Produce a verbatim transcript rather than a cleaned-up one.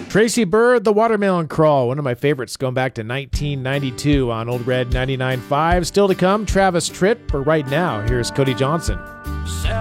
Tracy Bird, The Watermelon Crawl, one of my favorites going back to nineteen ninety-two on Old Red ninety-nine point five. Still to come, Travis Tritt, but right now, here's Cody Johnson.